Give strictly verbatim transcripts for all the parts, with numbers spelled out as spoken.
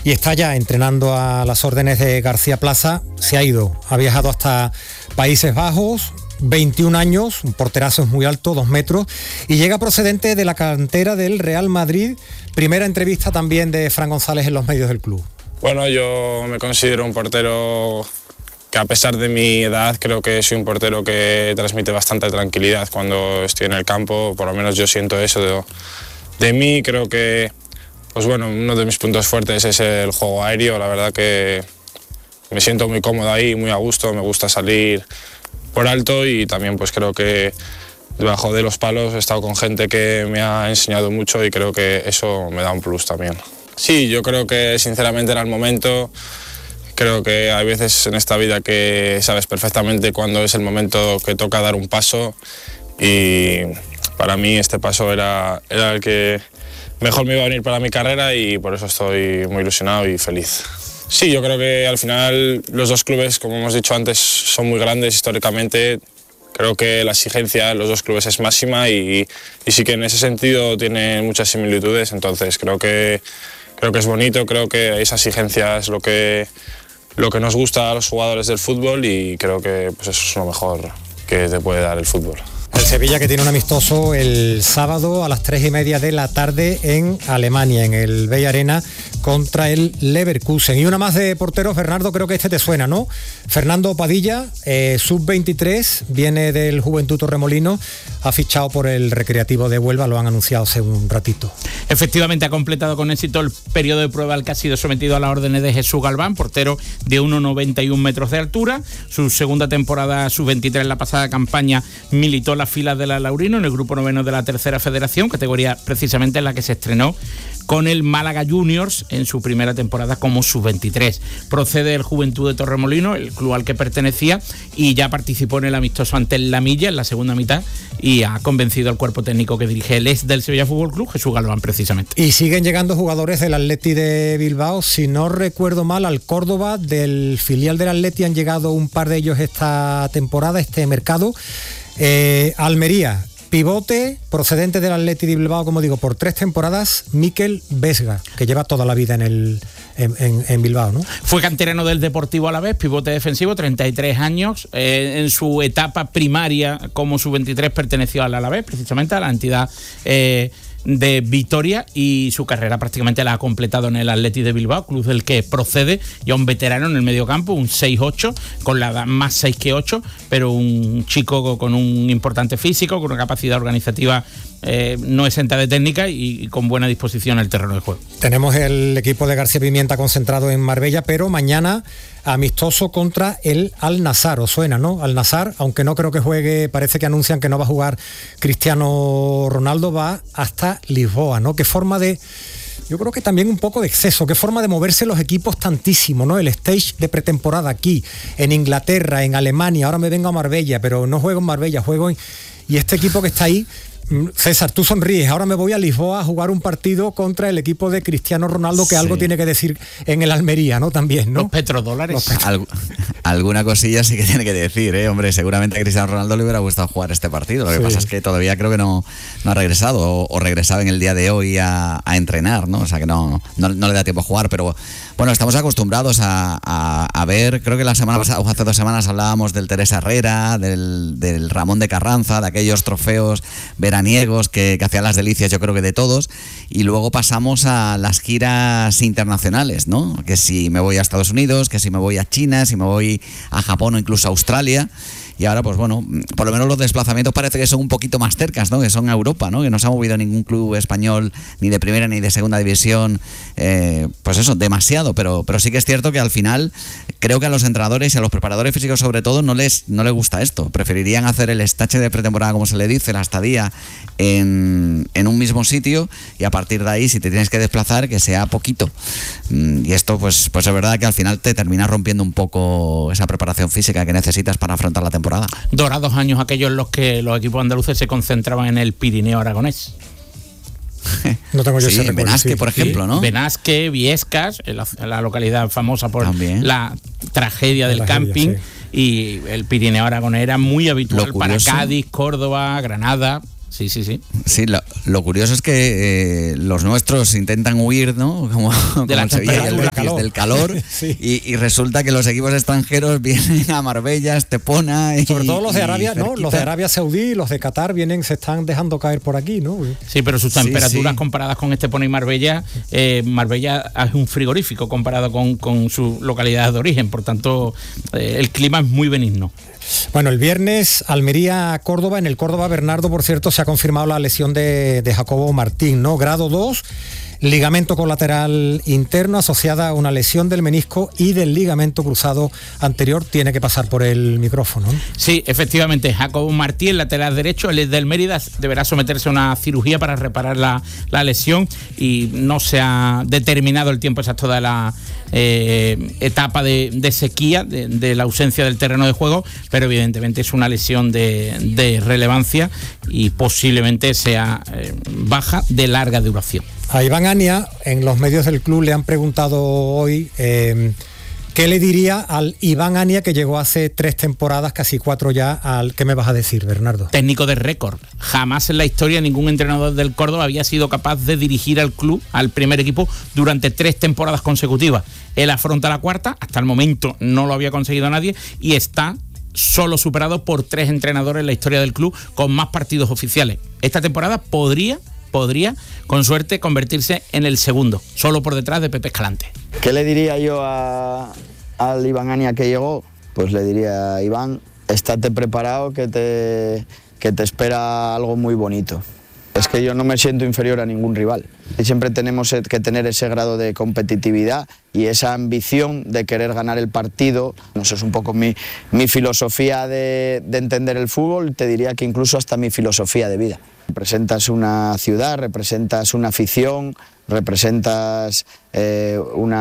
y está ya entrenando a las órdenes de García Plaza. Se ha ido, ha viajado hasta Países Bajos, veintiún años, un porterazo muy alto, dos metros, y llega procedente de la cantera del Real Madrid. Primera entrevista también de Fran González en los medios del club. Bueno, yo me considero un portero que, a pesar de mi edad, creo que soy un portero que transmite bastante tranquilidad cuando estoy en el campo. Por lo menos yo siento eso de, de mí. Creo que, pues bueno, uno de mis puntos fuertes es el juego aéreo. La verdad que me siento muy cómodo ahí, muy a gusto. Me gusta salir por alto y también pues creo que debajo de los palos he estado con gente que me ha enseñado mucho y creo que eso me da un plus también. Sí, yo creo que sinceramente era el momento. Creo que hay veces en esta vida que sabes perfectamente cuándo es el momento que toca dar un paso y para mí este paso era, era el que mejor me iba a venir para mi carrera y por eso estoy muy ilusionado y feliz. Sí, yo creo que al final los dos clubes, como hemos dicho antes, son muy grandes históricamente. Creo que la exigencia en los dos clubes es máxima y, y sí que en ese sentido tiene muchas similitudes, entonces creo que, creo que es bonito, creo que esa exigencia es lo que, lo que nos gusta a los jugadores del fútbol y creo que pues eso es lo mejor que te puede dar el fútbol. El Sevilla, que tiene un amistoso el sábado a las tres y media de la tarde en Alemania, en el Bell Arena, contra el Leverkusen. Y una más de porteros, Bernardo, creo que este te suena, ¿no? Fernando Padilla, eh, sub veintitrés, viene del Juventud Torremolinos, ha fichado por el Recreativo de Huelva, lo han anunciado hace un ratito. Efectivamente, ha completado con éxito el periodo de prueba al que ha sido sometido a las órdenes de Jesús Galván, portero de uno noventa y uno metros de altura. Su segunda temporada, sub veintitrés, la pasada campaña, militó las filas de la Laurino en el grupo noveno de la tercera federación, categoría precisamente en la que se estrenó con el Málaga Juniors en su primera temporada como sub veintitrés. Procede del Juventud de Torremolinos, el club al que pertenecía, y ya participó en el amistoso ante el La Milla en la segunda mitad y ha convencido al cuerpo técnico que dirige el ex del Sevilla Fútbol Club, Jesús Galván, precisamente. Y siguen llegando jugadores del Atleti de Bilbao, si no recuerdo mal, al Córdoba, del filial del Atleti han llegado un par de ellos esta temporada, este mercado. Eh, Almería, pivote procedente del Atleti de Bilbao, como digo, por tres temporadas, Mikel Vesga, que lleva toda la vida en el en, en, en Bilbao, ¿no? Fue canterano del Deportivo Alavés, pivote defensivo, treinta y tres años. Eh, en su etapa primaria como sub veintitrés perteneció al Alavés, precisamente a la entidad eh, de Vitoria, y su carrera prácticamente la ha completado en el Atleti de Bilbao, club del que procede, ya un veterano en el mediocampo, un seis ocho, con la edad más seis que ocho, pero un chico con un importante físico, con una capacidad organizativa eh, no exenta de técnica y, y con buena disposición en el terreno de juego. Tenemos el equipo de García Pimienta concentrado en Marbella, pero mañana amistoso contra el Al-Nassr, ¿os suena, no? Al-Nassr, aunque no creo que juegue, parece que anuncian que no va a jugar Cristiano Ronaldo, va hasta Lisboa, ¿no? Qué forma de, yo creo que también un poco de exceso, qué forma de moverse los equipos tantísimo, ¿no? El stage de pretemporada aquí, en Inglaterra, en Alemania, ahora me vengo a Marbella, pero no juego en Marbella, juego en... Y este equipo que está ahí, César, tú sonríes, ahora me voy a Lisboa a jugar un partido contra el equipo de Cristiano Ronaldo, que sí, algo tiene que decir en el Almería, ¿no? También, ¿no? Los petrodólares. Los petro... Alg- alguna cosilla sí que tiene que decir, ¿eh? Hombre, seguramente a Cristiano Ronaldo le hubiera gustado jugar este partido, lo que sí. pasa es que todavía creo que no, no ha regresado, o, o regresaba en el día de hoy a, a entrenar, ¿no? O sea que no, no, no le da tiempo a jugar, pero bueno, estamos acostumbrados a, a, a ver, creo que la semana pasada, o hace dos semanas hablábamos del Teresa Herrera, del, del Ramón de Carranza, de aquellos trofeos veraniegos que, que hacían las delicias, yo creo que de todos, y luego pasamos a las giras internacionales, ¿no? Que si me voy a Estados Unidos, que si me voy a China, si me voy a Japón o incluso a Australia. Y ahora, pues bueno, por lo menos los desplazamientos parece que son un poquito más cercas, ¿no? Que son a Europa, ¿no? Que no se ha movido ningún club español, ni de primera ni de segunda división, eh, pues eso, demasiado. Pero, pero sí que es cierto que al final creo que a los entrenadores y a los preparadores físicos sobre todo no les, no les gusta esto. Preferirían hacer el estache de pretemporada, como se le dice, la estadía en, en un mismo sitio, y a partir de ahí, si te tienes que desplazar, que sea poquito. Y esto, pues, pues es verdad que al final te termina rompiendo un poco esa preparación física que necesitas para afrontar la temporada. Dorados años aquellos en los que los equipos andaluces se concentraban en el Pirineo aragonés. No tengo yo sí, ese recuerdo. Benasque, sí. por ejemplo, ¿no? Benasque, Viescas, la, la localidad famosa por También. la tragedia del tragedia, camping, sí. Y el Pirineo aragonés era muy habitual Lo curioso, para Cádiz, Córdoba, Granada. Sí, sí, sí. Sí, lo, lo curioso es que eh, los nuestros intentan huir, ¿no? Como, como de la el Sevilla y el Betis, calor. del calor. Sí. y, y resulta que los equipos extranjeros vienen a Marbella, Estepona y sobre todo los de Arabia, ¿no? cerquita. Los de Arabia Saudí, los de Qatar vienen, se están dejando caer por aquí, ¿no? Sí, pero sus Sí, temperaturas sí. comparadas con Estepona y Marbella, eh, Marbella es un frigorífico comparado con, con su localidad de origen, por tanto eh, el clima es muy benigno. Bueno, el viernes Almería-Córdoba. En el Córdoba, Bernardo, por cierto, se ha confirmado la lesión de, de Jacobo Martín, ¿no? Grado dos, ligamento colateral interno asociada a una lesión del menisco y del ligamento cruzado anterior. Tiene que pasar por el micrófono, ¿no? Sí, efectivamente, Jacobo Martín, lateral derecho, el del Mérida, deberá someterse a una cirugía para reparar la, la lesión y no se ha determinado el tiempo exacto de la eh, etapa de, de sequía, de, de la ausencia del terreno de juego, pero evidentemente es una lesión de, de relevancia y posiblemente sea eh, baja de larga duración. A Iván Ania, en los medios del club le han preguntado hoy eh, qué le diría al Iván Ania que llegó hace tres temporadas, casi cuatro ya, al ¿qué me vas a decir, Bernardo? Técnico de récord. Jamás en la historia ningún entrenador del Córdoba había sido capaz de dirigir al club, al primer equipo, durante tres temporadas consecutivas. Él afronta la cuarta, hasta el momento no lo había conseguido nadie y está solo superado por tres entrenadores en la historia del club con más partidos oficiales. Esta temporada podría... podría, con suerte, convertirse en el segundo, solo por detrás de Pepe Escalante. ¿Qué le diría yo a, al Iván Ania que llegó? Pues le diría, Iván, estate preparado que te, que te espera algo muy bonito. Es que yo no me siento inferior a ningún rival. Y siempre tenemos que tener ese grado de competitividad y esa ambición de querer ganar el partido. Eso es un poco mi, mi filosofía de, de entender el fútbol, te diría que incluso hasta mi filosofía de vida. Representas una ciudad, representas una afición, representas eh,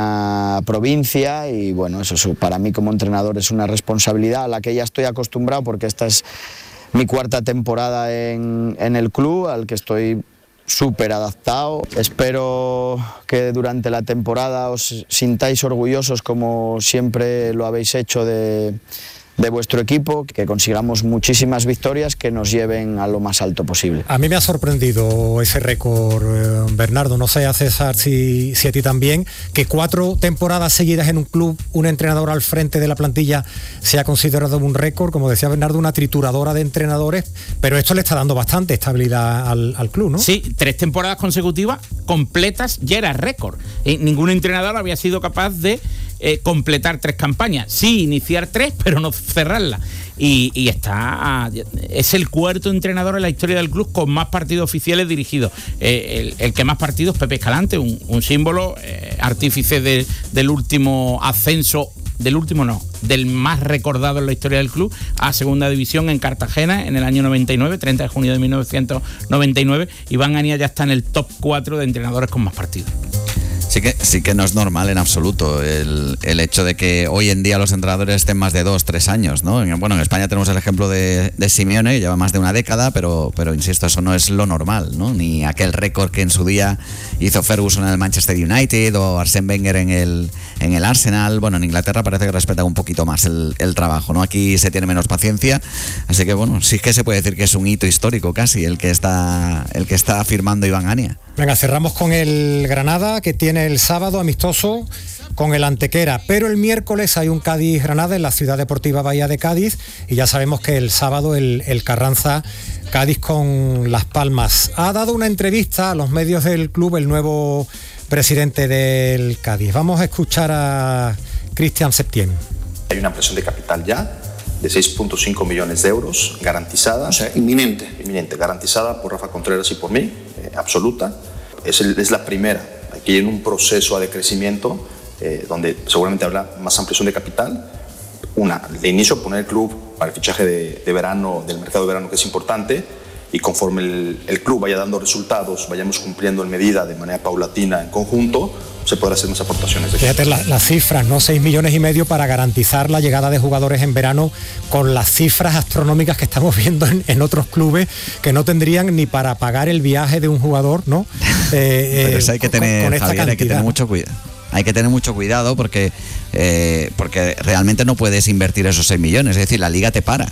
una provincia y bueno, eso es, para mí como entrenador es una responsabilidad a la que ya estoy acostumbrado porque esta es mi cuarta temporada en, en el club, al que estoy súper adaptado. Espero que durante la temporada os sintáis orgullosos como siempre lo habéis hecho de, de vuestro equipo, que consigamos muchísimas victorias que nos lleven a lo más alto posible. A mí me ha sorprendido ese récord, eh, Bernardo, no sé a César si, si a ti también, que cuatro temporadas seguidas en un club, un entrenador al frente de la plantilla se ha considerado un récord, como decía Bernardo, una trituradora de entrenadores, pero esto le está dando bastante estabilidad al, al club, ¿no? Sí, tres temporadas consecutivas completas ya era récord. Eh, ningún entrenador había sido capaz de eh, completar tres campañas. Sí, iniciar tres, pero no cerrarla. Y, y está es el cuarto entrenador en la historia del club con más partidos oficiales dirigidos. Eh, el, el que más partidos, Pepe Escalante, un, un símbolo, eh, artífice de, del último ascenso, del último no, del más recordado en la historia del club, a segunda división en Cartagena en el año noventa y nueve, treinta de junio de mil novecientos noventa y nueve. Iván Ania ya está en el top cuatro de entrenadores con más partidos. Sí que, sí que no es normal en absoluto el, el hecho de que hoy en día los entrenadores estén más de dos, tres años, ¿no? Bueno, en España tenemos el ejemplo de, de Simeone, que lleva más de una década, pero, pero insisto, eso no es lo normal, ¿no? Ni aquel récord que en su día hizo Ferguson en el Manchester United o Arsène Wenger en el, en el Arsenal. Bueno, en Inglaterra parece que respeta un poquito más el, el trabajo, ¿no? Aquí se tiene menos paciencia, así que bueno, sí que se puede decir que es un hito histórico casi el que está, el que está firmando Iván Ania. Venga, cerramos con el Granada, que tiene el sábado amistoso con el Antequera, pero el miércoles hay un Cádiz-Granada en la Ciudad Deportiva Bahía de Cádiz y ya sabemos que el sábado el, el Carranza Cádiz con Las Palmas. Ha dado una entrevista a los medios del club el nuevo presidente del Cádiz. Vamos a escuchar a Cristian Septién. Hay una presión de capital ya de seis punto cinco millones de euros garantizada. O sea, inminente. Inminente, garantizada por Rafa Contreras y por mí, eh, absoluta. Es, el, es la primera. Aquí en un proceso de crecimiento eh, donde seguramente habrá más ampliación de capital. Una, de inicio poner el club para el fichaje de, de verano, del mercado de verano, que es importante, y conforme el, el club vaya dando resultados, vayamos cumpliendo en medida de manera paulatina en conjunto, se podrá hacer más aportaciones. De Fíjate la, las cifras, ¿no? seis millones y medio para garantizar la llegada de jugadores en verano, con las cifras astronómicas que estamos viendo en, en otros clubes que no tendrían ni para pagar el viaje de un jugador, ¿no? Eh, Pero eso hay que tener, con, con Javier, hay que tener mucho cuidado. Hay que tener mucho cuidado porque, eh, porque realmente no puedes invertir esos seis millones, es decir, la liga te para.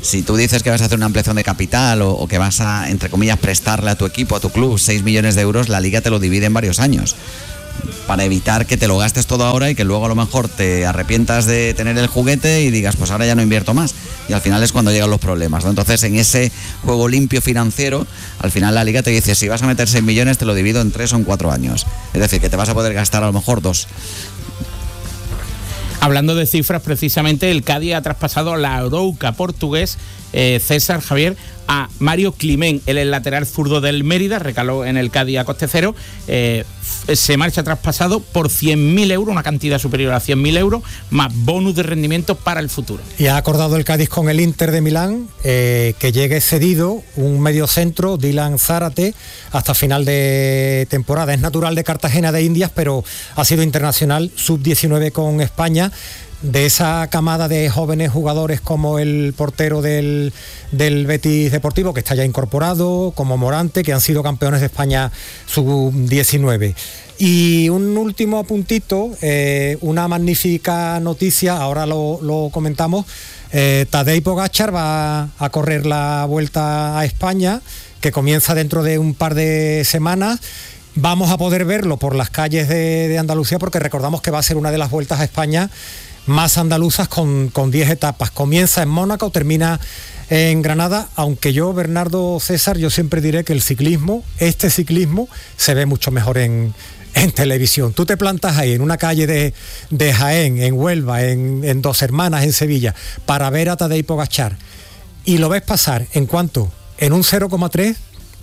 si tú dices que vas a hacer una ampliación de capital o, o que vas a, entre comillas, prestarle a tu equipo, a tu club, seis millones de euros, la Liga te lo divide en varios años, para evitar que te lo gastes todo ahora y que luego a lo mejor te arrepientas de tener el juguete y digas, pues ahora ya no invierto más. Y al final es cuando llegan los problemas, ¿no? Entonces, en ese juego limpio financiero, al final la Liga te dice, si vas a meter seis millones, te lo divido en tres o en cuatro años. Es decir, que te vas a poder gastar a lo mejor dos. Hablando de cifras, precisamente el Cádiz ha traspasado a la Arouca portugués, eh, César, Javier, a Mario Climent, el, el lateral zurdo del Mérida, recaló en el Cádiz a coste cero, eh, se marcha traspasado por cien mil euros, una cantidad superior a cien mil euros, más bonus de rendimiento para el futuro. Y ha acordado el Cádiz con el Inter de Milán eh, que llegue cedido un mediocentro, Dylan Zárate, hasta final de temporada. Es natural de Cartagena de Indias, pero ha sido internacional sub diecinueve con España. De esa camada de jóvenes jugadores como el portero del, del Betis Deportivo, que está ya incorporado, como Morante, que han sido campeones de España sub diecinueve. Y un último puntito, eh, una magnífica noticia, ahora lo, lo comentamos, eh, Tadej Pogačar va a correr la Vuelta a España, que comienza dentro de un par de semanas. Vamos a poder verlo por las calles de, de Andalucía, porque recordamos que va a ser una de las Vueltas a España más andaluzas con, con diez etapas. Comienza en Mónaco, termina en Granada, aunque yo, Bernardo, César, yo siempre diré que el ciclismo, este ciclismo, se ve mucho mejor en, en televisión. Tú te plantas ahí en una calle de, de Jaén, en Huelva, en, en Dos Hermanas, en Sevilla, para ver a Tadej Pogačar, y lo ves pasar, ¿en cuánto? En un cero coma tres.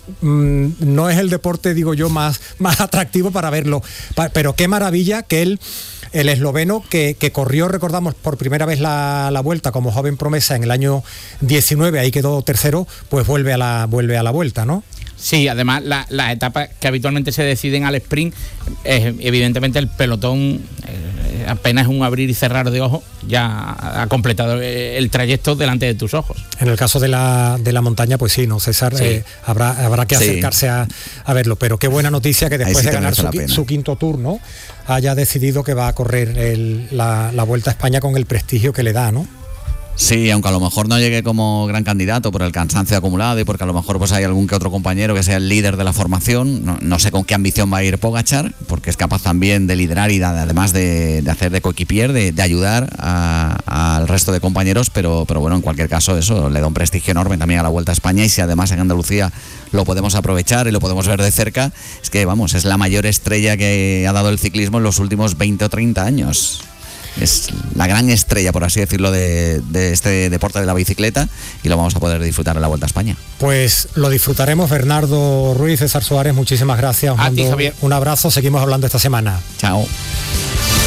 Mm, no es el deporte, digo yo, más, más atractivo para verlo, pa, pero qué maravilla que él, el esloveno que, que corrió, recordamos, por primera vez la, la Vuelta como joven promesa en el año diecinueve, ahí quedó tercero, pues vuelve a la, vuelve a la Vuelta, ¿no? Sí, además las la etapas que habitualmente se deciden al sprint, eh, evidentemente el pelotón eh, apenas un abrir y cerrar de ojos ya ha completado el trayecto delante de tus ojos. En el caso de la, de la montaña, pues sí, ¿no, César? Sí. Eh, habrá, habrá que acercarse sí. a, a verlo, pero qué buena noticia que después sí de ganar su, su quinto tour, ¿no?, haya decidido que va a correr el, la, la Vuelta a España con el prestigio que le da, ¿no? Sí, aunque a lo mejor no llegue como gran candidato por el cansancio acumulado y porque a lo mejor pues hay algún que otro compañero que sea el líder de la formación, no, no sé con qué ambición va a ir Pogačar, porque es capaz también de liderar y de, además de, de hacer de coequipier, de, de ayudar a, al resto de compañeros, pero, pero bueno, en cualquier caso eso le da un prestigio enorme también a la Vuelta a España, y si además en Andalucía lo podemos aprovechar y lo podemos ver de cerca, es que vamos, es la mayor estrella que ha dado el ciclismo en los últimos veinte o treinta años. Es la gran estrella, por así decirlo, de, de este deporte de la bicicleta, y lo vamos a poder disfrutar en la Vuelta a España. Pues lo disfrutaremos. Bernardo Ruiz, César Suárez, muchísimas gracias. Os a mando ti, Javier. Un abrazo, seguimos hablando esta semana. Chao.